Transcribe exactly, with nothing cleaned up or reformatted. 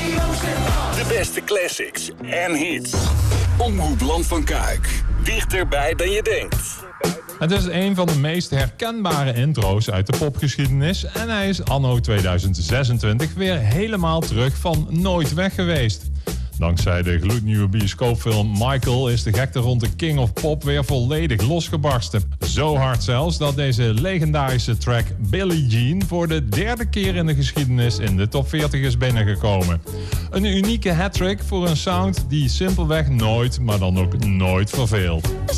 De beste classics en hits. Omroep Land van Kuik. Dichterbij dan je denkt. Het is een van de meest herkenbare intro's uit de popgeschiedenis en hij is anno tweeduizend zesentwintig weer helemaal terug van nooit weg geweest. Dankzij de gloednieuwe bioscoopfilm Michael is de gekte rond de King of Pop weer volledig losgebarsten. Zo hard zelfs dat deze legendarische track Billie Jean voor de derde keer in de geschiedenis in de top veertig is binnengekomen. Een unieke hattrick voor een sound die simpelweg nooit, maar dan ook nooit verveelt.